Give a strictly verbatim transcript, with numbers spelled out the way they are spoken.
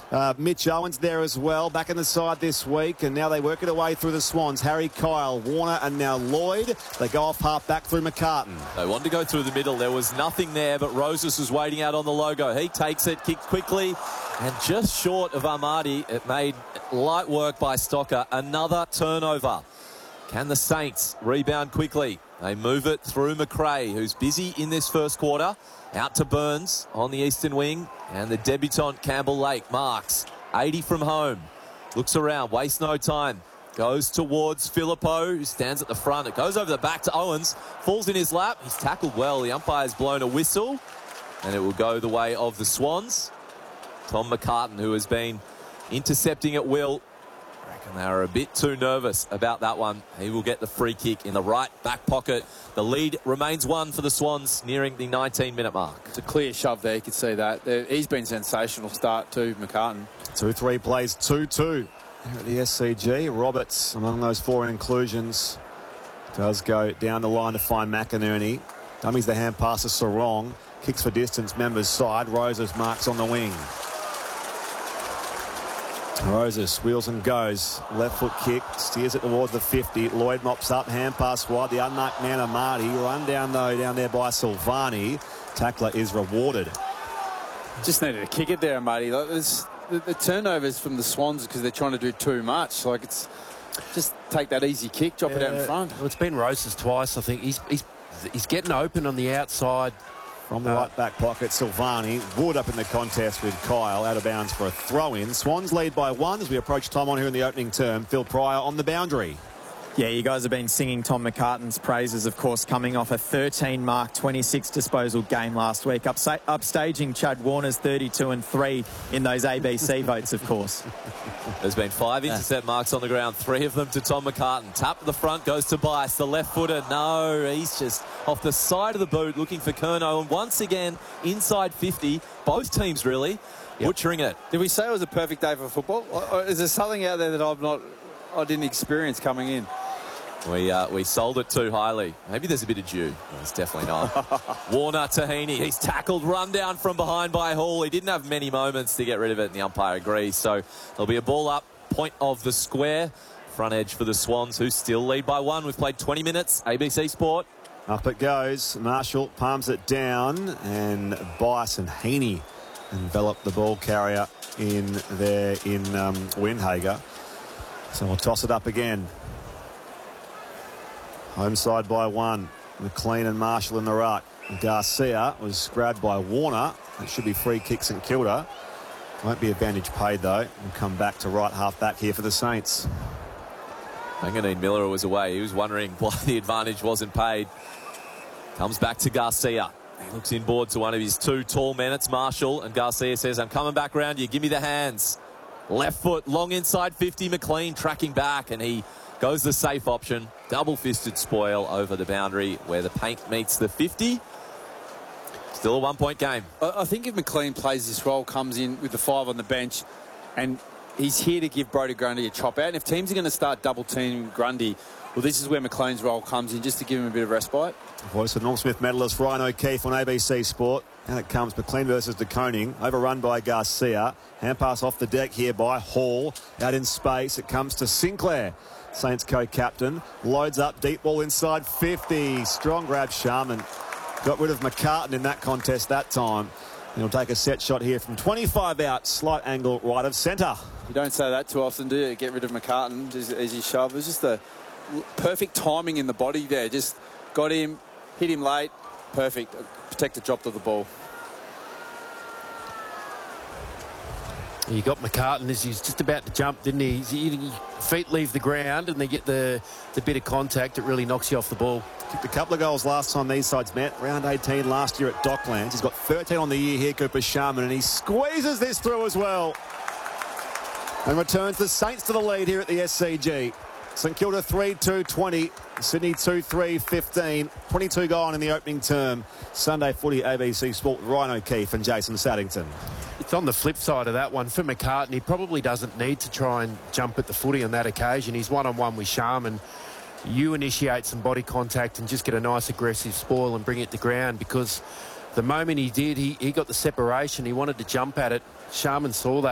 Uh, Mitch Owens there as well, back in the side this week, and now they work it away through the Swans. Harry Kyle, Warner, and now Lloyd. They go off half back through McCartan. They wanted to go through the middle. There was nothing there, but Roses was waiting out on the logo. He takes it, kicked quickly, and just short of Armadi. It made light work by Stocker. Another turnover. Can the Saints rebound quickly? They move it through McRae, who's busy in this first quarter. Out to Burns on the eastern wing. And the debutant Campbell Lake marks eighty from home. Looks around, wastes no time. Goes towards Filippo, who stands at the front. It goes over the back to Owens. Falls in his lap. He's tackled well. The umpire's blown a whistle. And it will go the way of the Swans. Tom McCartan, who has been intercepting at will. I reckon they were a bit too nervous about that one. He will get the free kick in the right back pocket. The lead remains one for the Swans, nearing the nineteen minute mark. It's a clear shove there, you could see that. He's been sensational start too, McCartan. two three plays two two here at the S C G. Roberts, among those four inclusions, does go down the line to find McInerney. Dummies the hand passes Sarong. Kicks for distance, members side. Roses marks on the wing. Roses wheels and goes. Left foot kick, steers it towards the fifty. Lloyd mops up, hand pass wide. The unmarked man, Amati. Run down, though, down there by Silvani. Tackler is rewarded. Just needed to kick it there, Amati. Like, the, the turnovers from the Swans because they're trying to do too much. Like, it's just take that easy kick, drop yeah, it out in front. Well, it's been Roses twice, I think. He's, he's, he's getting open on the outside. From the uh, right back pocket, Silvani. Wood up in the contest with Kyle, out of bounds for a throw-in. Swans lead by one as we approach time on here in the opening term. Phil Pryor on the boundary. Yeah, you guys have been singing Tom McCartan's praises, of course, coming off a thirteen mark, twenty-six disposal game last week. Upsta upstaging Chad Warner's thirty-two and three in those A B C votes, of course. There's been five intercept marks on the ground, three of them to Tom McCartan. Tap to the front, goes to Bice, the left footer. No, he's just off the side of the boot looking for Curnow. And once again, inside fifty, both teams really yep. butchering it. Did we say it was a perfect day for football? Or is there something out there that I've not, I didn't experience coming in? We uh, we sold it too highly. Maybe there's a bit of dew. No, it's definitely not. Warner Tahini. He's tackled, run down from behind by Hall. He didn't have many moments to get rid of it, and the umpire agrees. So there'll be a ball up, point of the square. Front edge for the Swans, who still lead by one. We've played twenty minutes. A B C Sport. Up it goes. Marshall palms it down, and Bice and Heaney envelop the ball carrier in there in um, Windhager. So we'll toss it up again. Home side by one. McLean and Marshall in the ruck. Garcia was grabbed by Warner. It should be free kick St Kilda. Won't be advantage paid, though. We'll come back to right half back here for the Saints. Manganine Miller was away. He was wondering why the advantage wasn't paid. Comes back to Garcia. He looks inboard to one of his two tall men. It's Marshall, and Garcia says, I'm coming back round you. Give me the hands. Left foot, long inside fifty. McLean tracking back, and he goes the safe option. Double-fisted spoil over the boundary where the paint meets the fifty. Still a one-point game. I think if McLean plays this role, comes in with the five on the bench, and he's here to give Brodie Grundy a chop out. And if teams are going to start double-teaming Grundy, well, this is where McLean's role comes in, just to give him a bit of respite. Voice of Norm Smith medalist Ryan O'Keefe on A B C Sport. And it comes McLean versus De Koning. Overrun by Garcia. Hand pass off the deck here by Hall. Out in space. It comes to Sinclair. Saints co-captain. Loads up. Deep ball inside fifty. Strong grab Sharman. Got rid of McCartan in that contest that time. And he'll take a set shot here from twenty-five out. Slight angle right of centre. You don't say that too often, do you? Get rid of McCartan as, as you shove. It was just the perfect timing in the body there. Just got him, hit him late. Perfect. Protected drop to the ball. You got McCartan as he's just about to jump, didn't he? His feet leave the ground and they get the, the bit of contact. It really knocks you off the ball. Kicked a couple of goals last time these sides met. Round eighteen last year at Docklands. He's got thirteen on the year here, Cooper Sharman, and he squeezes this through as well. And returns the Saints to the lead here at the S C G. St Kilda three two twenty. Sydney two three fifteen. twenty-two gone in the opening term. Sunday footy A B C Sport with Ryan O'Keefe and Jason Saddington. It's on the flip side of that one. For McCartan, he probably doesn't need to try and jump at the footy on that occasion. He's one-on-one with Sharman. You initiate some body contact and just get a nice aggressive spoil and bring it to ground, because the moment he did, he, he got the separation. He wanted to jump at it. Sharman saw that.